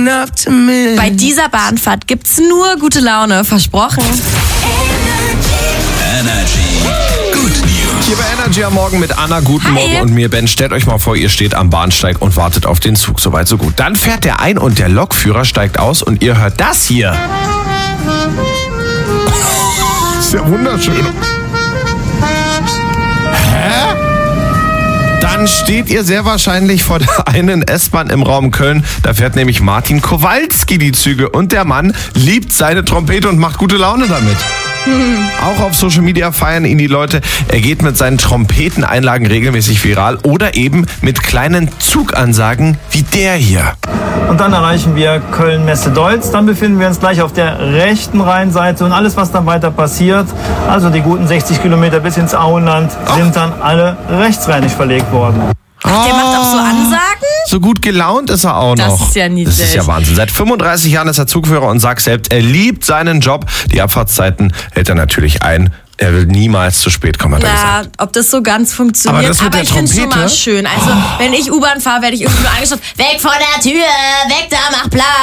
enough to miss. Bei dieser Bahnfahrt gibt's nur gute Laune, versprochen. Energy. Good News. Hier bei Energy am Morgen mit Anna, guten Morgen und mir, Ben. Stellt euch mal vor, ihr steht am Bahnsteig und wartet auf den Zug. Soweit, so gut. Dann fährt der ein und der Lokführer steigt aus und ihr hört das hier. Ist ja wunderschön. Hä? Dann steht ihr sehr wahrscheinlich vor der einen S-Bahn im Raum Köln. Da fährt nämlich Martin Kowalski die Züge. Und der Mann liebt seine Trompete und macht gute Laune damit. Auch auf Social Media feiern ihn die Leute. Er geht mit seinen Trompeteneinlagen regelmäßig viral oder eben mit kleinen Zugansagen wie der hier. Und dann erreichen wir Köln-Messe-Deutz. Dann befinden wir uns gleich auf der rechten Rheinseite. Und alles, was dann weiter passiert, also die guten 60 Kilometer bis ins Auenland, sind dann alle rechtsrheinig verlegt worden. Der macht auch so Ansagen? So gut gelaunt ist er auch noch. Das ist ja niedlich. Das ist ja Wahnsinn. Seit 35 Jahren ist er Zugführer und sagt selbst, er liebt seinen Job. Die Abfahrtszeiten hält er natürlich ein. Er will niemals zu spät kommen, hat er gesagt. Ob das so ganz funktioniert. Aber das mit der ich finde es schon Trompete? mal schön. Also, wenn ich U-Bahn fahre, werde ich irgendwie nur angeschaut, weg von der Tür, weg da, mach Platz.